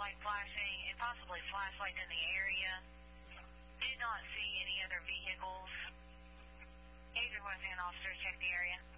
light flashing and possibly flashlight in the area. Do not see any other vehicles. Agent 1 officers check the area.